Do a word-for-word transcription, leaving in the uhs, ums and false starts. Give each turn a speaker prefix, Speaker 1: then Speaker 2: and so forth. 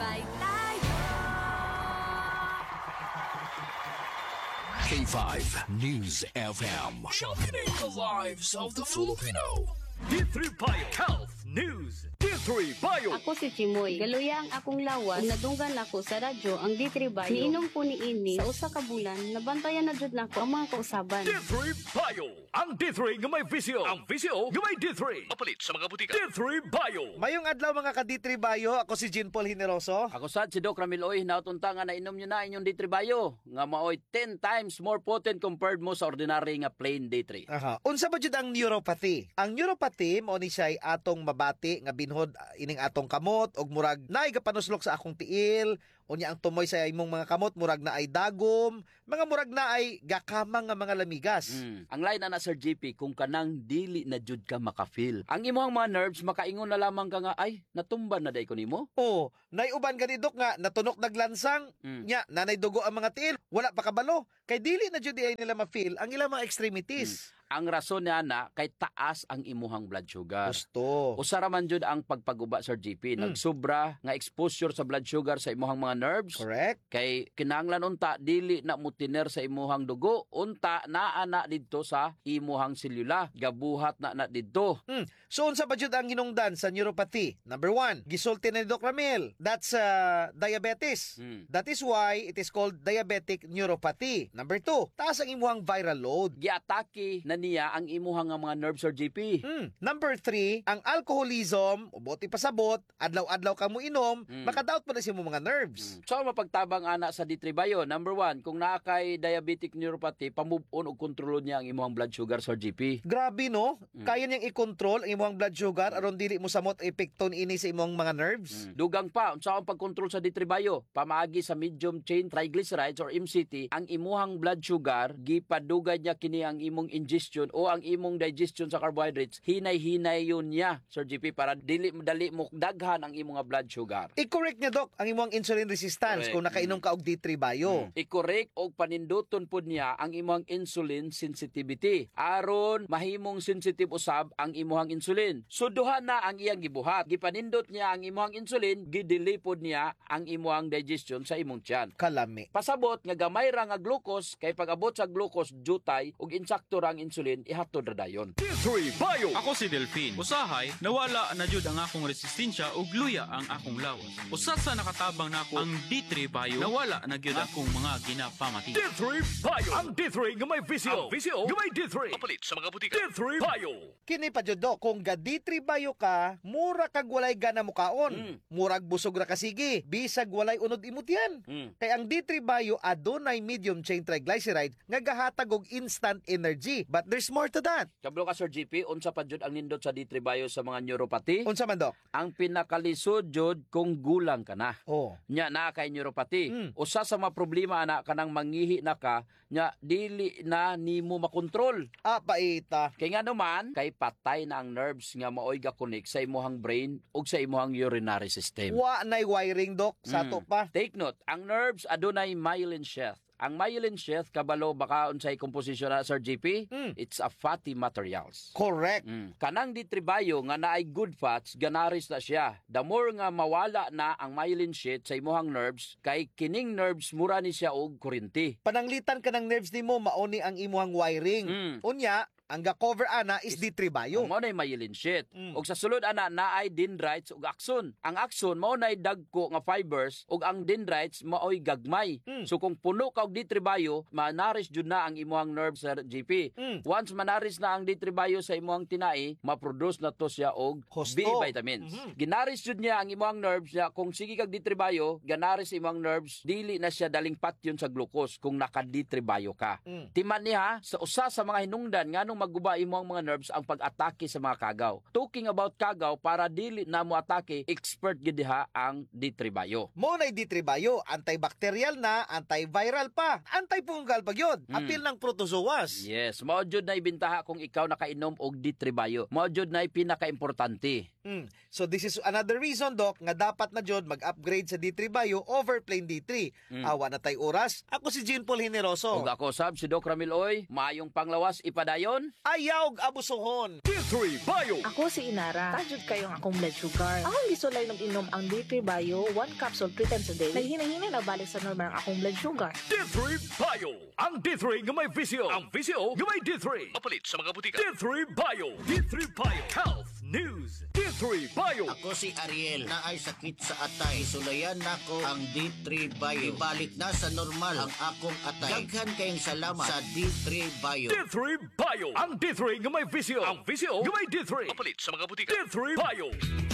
Speaker 1: Matibay tayo.
Speaker 2: K five News F M, championing the lives of the Filipino.
Speaker 3: D three Bio Health News. D three Bio.
Speaker 4: Ako si Chimoy. Galuya ang akong lawas. Kung nadunggan ako sa radyo ang D three Bio. Niinom po ni ini sa usa ka bulan, nabantayan na jud nako ang mga kausaban.
Speaker 3: D three Bio. Ang D three nga may visio. Ang visio nga may D three. Mapalit sa mga butika. D three Bio.
Speaker 5: Mayong adlaw mga ka-D three Bio. Ako si Jean Paul Hineroso.
Speaker 6: Ako sad si Doc Ramiloy, nautunta nga nainom nyo na inyong D three Bio. Nga maoy ten times more potent compared mo sa ordinary nga plain D three.
Speaker 5: Aha. Unsa ba jud ang neuropathy? Ang neuropathy mao ni siya atong mabati nga binhod uh, ining atong kamot og murag naay gapanuslok sa akong tiil, unya ang tumoy sa imong mga kamot murag na ay dagom, mga murag na ay gakamang nga mga lamigas.
Speaker 6: Mm. Ang line na Sir G P kung kanang dili na jud ka makafeel. Ang imong mga nerves makaingon na lamang ka nga ay natumban na day ko nimo.
Speaker 5: Oh, nay uban ganidok nga natunok naglansang,
Speaker 6: Mm.
Speaker 5: nya nanay dugo ang mga tiil, wala pa kabalo. Kay dili na jud ay nila ma-feel ang ilang mga extremities.
Speaker 6: Mm. Ang rason niya na kay taas ang imuhang blood sugar.
Speaker 5: Gusto.
Speaker 6: Usara man jud ang pagpaguba Sir G P,
Speaker 5: Mm.
Speaker 6: nagsobra nga exposure sa blood sugar sa imuhang mga nerves.
Speaker 5: Correct.
Speaker 6: Kay kinahanglan unta dili na mutiner sa imuhang dugo, unta naa na didto sa imuhang selula, gabuhat na na didto.
Speaker 5: Hmm. So, unsa ba jud ang hinungdan sa neuropathy? Number one, gisulti na ni Doc Ramil. That's uh, diabetes.
Speaker 6: Hmm.
Speaker 5: That is why it is called diabetic neuropathy. Number two, taas ang imuhang viral load.
Speaker 6: Giatake na niya ang imuhang nga mga nerves Sir G P.
Speaker 5: Hmm. Number three, ang alcoholism, uboti pasabot, adlaw-adlaw ka mo inom,
Speaker 6: Hmm.
Speaker 5: makadaot pa na siya mo mga nerves.
Speaker 6: So mapagtabang ana sa D three Bio, number one, kung naa kay diabetic neuropathy, pamove on og kontrolon niya ang imuhang blood sugar Sir G P.
Speaker 5: Grabe no? Kaya niyang i-control ang imuhang blood sugar aron dili mo samot epekton ini sa imong mga nerves.
Speaker 6: Mm. Dugang pa, unsa ang pagkontrol sa D three Bio? Pamaagi sa medium chain triglycerides or M C T, ang imuhang blood sugar, gipadugay niya kini ang imong ingestion o ang imong digestion sa carbohydrates, hinay-hinay yun niya, Sir G P, para dili dali mo daghan ang imong blood sugar.
Speaker 5: I-correct niya, Doc, ang imong insulin resistance
Speaker 6: Correct.
Speaker 5: kung nakainom ka og D three Bio.
Speaker 6: Mm. I-correct og paninduton pod niya ang imong insulin sensitivity aron mahimong sensitive usab ang imong insulin. So duha na ang iyang gibuhat. Gipanindot niya ang imong insulin, gidili pod niya ang imong digestion sa imong tiyan.
Speaker 5: Kalami.
Speaker 6: Pasabot nga gamay ra nga glucose, kay pag-abot sa glucose jutay ug insakto ra ang insulin ihatod ra dayon.
Speaker 3: D three Bio.
Speaker 7: Ako si Delphine. Usahay, nawala na jud ang akong resistensya ug luya ang akong lawas. Usa sa nakatabang nako ang D three Bio, nawala na gyud akong mga ginapamati.
Speaker 3: D three Bio. Ang D three nga may visio. Ang visio nga may D three. Mapalit sa mga butika. D three Bio.
Speaker 5: Kini pa jud, Doc, kung ga D three Bio ka, mura kag walay gana mo kaon.
Speaker 6: Mm.
Speaker 5: Murag busog ra ka sige, bisag walay unod imot yan.
Speaker 6: Mm.
Speaker 5: Kay ang D three Bio adunay medium chain triglyceride nga gahatag og instant energy. But there's more to that.
Speaker 6: Kablo ka Sir G P, unsa pa jud ang nindot sa D three Bio sa mga neuropathy?
Speaker 5: Unsa man, Doc?
Speaker 6: Ang pinakalisod jud kung gulang ka na.
Speaker 5: Oh.
Speaker 6: Nya na kay neuropathy.
Speaker 5: Mm.
Speaker 6: Usa sa mga problema ana kanang mangihi na ka, nya dili na nimo makontrol.
Speaker 5: Ah, paita.
Speaker 6: Kay nga naman, kay patay na ang nerves nga maoy ga-connect sa imuhang brain ug sa imuhang urinary system.
Speaker 5: Wa nay wiring, Doc, sa
Speaker 6: Mm.
Speaker 5: to pa.
Speaker 6: Take note, ang nerves adunay myelin sheath. Ang myelin sheath kabalo baka unsay composition na Sir G P?
Speaker 5: Mm.
Speaker 6: It's a fatty materials.
Speaker 5: Correct.
Speaker 6: Mm. Kanang D three Bio nga naay good fats, ganaris na siya. The more nga mawala na ang myelin sheath sa imuhang nerves, kay kining nerves mura ni siya og kuryente.
Speaker 5: Pananglitan ka ng nerves nimo, mauni ang imuhang wiring.
Speaker 6: Mm.
Speaker 5: Unya, ang ga-cover ana is D three Bio.
Speaker 6: Ang mao nay myelin sheath.
Speaker 5: Mm.
Speaker 6: Ug sa sulod ana naay dendrites ug axon. Ang axon mao nay dagko nga fibers ug ang dendrites maoy gagmay.
Speaker 5: Mm.
Speaker 6: So kung puno ka og D three Bio, manaris jud na ang imuhang nerves sa G P.
Speaker 5: Mm.
Speaker 6: Once manaris na ang D three Bio sa imuhang tinai, ma-produce na to siya og
Speaker 5: Husto.
Speaker 6: B vitamins.
Speaker 5: Mhm.
Speaker 6: Ginaris jud niya ang imuhang nerves niya kung sige kag D three Bio, ganaris imuhang nerves, dili na siya daling patyon sa glucose kung naka D three Bio ka.
Speaker 5: Mm.
Speaker 6: Timan niya sa usa sa mga hinungdan nganong magguba imuhang mga nerves ang pag-atake sa mga kagaw. Talking about kagaw, para dili na mo atake, expert gid diha ang D three Bio.
Speaker 5: Mo na D three Bio, antibacterial na, antiviral pa, antifungal pa gyud.
Speaker 6: Mm.
Speaker 5: Apil ng protozoas.
Speaker 6: Yes, mao jud na ibintaha kung ikaw nakainom og D three Bio. Mao jud na pinaka-importante.
Speaker 5: Mm. So this is another reason, Doc, nga dapat na jud mag-upgrade sa D three Bio over plain D three.
Speaker 6: Mm.
Speaker 5: Awa na tay oras. Ako si Jean Paul Hineroso.
Speaker 6: Ug ako sab si Doc Ramiloy, maayong panglawas ipadayon.
Speaker 5: ayaw abusuhon.
Speaker 3: D three Bio.
Speaker 1: Ako si Inara. Tajud kayong akong blood sugar. Akong gisulay ng inom ang D three Bio, one capsule three times a day. Naghinahina na balik sa normal ang akong blood sugar.
Speaker 3: D three Bio. Ang D three nga may visyo. Ang visyo nga may D three. Mapalit sa mga butika. D three Bio. D three Bio. Health News. D three Bio.
Speaker 8: Ako si Ariel na ay sakit sa atay. Isulayan nako ang D three Bio. Ibalik na sa normal ang akong atay. Daghan kayong salamat sa D three Bio.
Speaker 3: D three Bio. Ang D three nga may visyo. Ang visyo nga may D three. Mapalit sa mga butika. D three Bio.